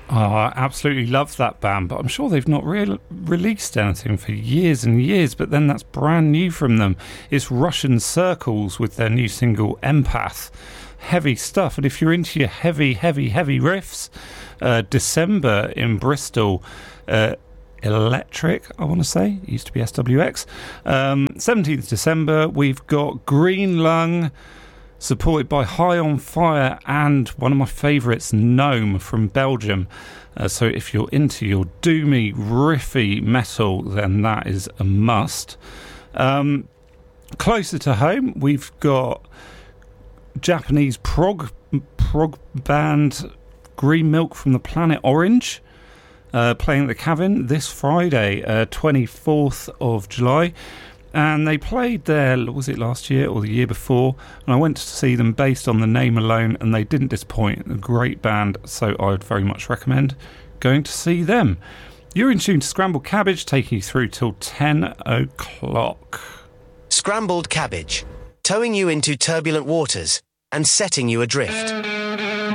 Oh, I absolutely love that band, but I'm sure they've not released anything for years and years, but then that's brand new from them. It's Russian Circles with their new single Empath. Heavy stuff, and if you're into your heavy riffs, December in Bristol, Electric, I want to say, it used to be SWX. 17th December, we've got Green Lung, supported by High on Fire and one of my favourites, Gnome from Belgium. So if you're into your doomy, riffy metal, then that is a must. Closer to home, we've got Japanese prog band Green Milk from the Planet Orange, playing at the Cavern this Friday, 24th of July. And they played there, was it last year or the year before? And I went to see them based on the name alone, and they didn't disappoint. A great band, so I would very much recommend going to see them. You're in tune to Scrambled Cabbage, taking you through till 10 o'clock. Scrambled Cabbage, towing you into turbulent waters and setting you adrift.